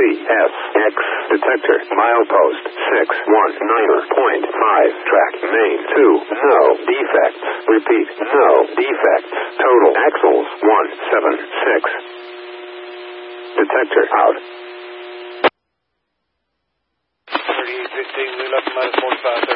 CSX detector. Milepost 619.5. Track main 2. No defects. Repeat, no defects. Total axles 176. Detector out. 3815, we left minus 45.